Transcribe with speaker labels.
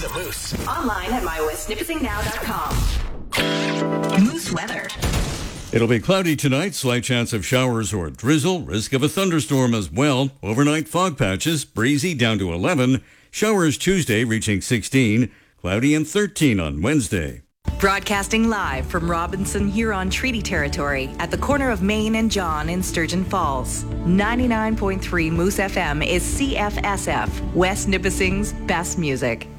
Speaker 1: the Moose.
Speaker 2: Online at mywestnipissingnow.com. Moose weather.
Speaker 3: It'll be cloudy tonight, slight chance of showers or drizzle, risk of a thunderstorm as well. Overnight fog patches, breezy down to 11. Showers Tuesday reaching 16. Cloudy and 13 on Wednesday.
Speaker 2: Broadcasting live from Robinson Huron Treaty Territory at the corner of Main and John in Sturgeon Falls. 99.3 Moose FM is CFSF, West Nipissing's best music.